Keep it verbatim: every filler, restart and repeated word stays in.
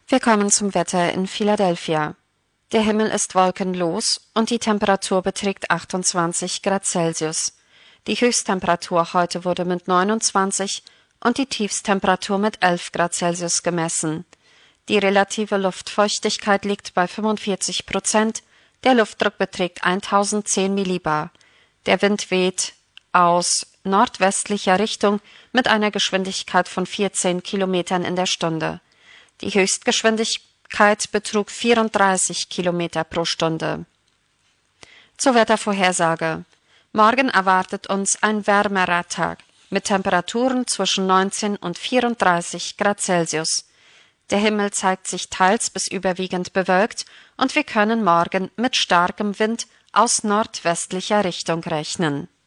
Wir kommen zum Wetter in Philadelphia. Der Himmel ist wolkenlos und die Temperatur beträgt achtundzwanzig Grad Celsius. Die Höchsttemperatur heute wurde mit neunundzwanzig und die Tiefsttemperatur mit elf Grad Celsius gemessen. Die relative Luftfeuchtigkeit liegt bei fünfundvierzig Prozent, der Luftdruck beträgt tausendzehn Millibar. Der Wind weht aus nordwestlicher Richtung mit einer Geschwindigkeit von vierzehn Kilometern in der Stunde. Die Höchstgeschwindigkeit betrug vierunddreißig Kilometer pro Stunde. Zur Wettervorhersage. Morgen erwartet uns ein wärmerer Tag mit Temperaturen zwischen neunzehn und vierunddreißig Grad Celsius. Der Himmel zeigt sich teils bis überwiegend bewölkt und wir können morgen mit starkem Wind aus nordwestlicher Richtung rechnen.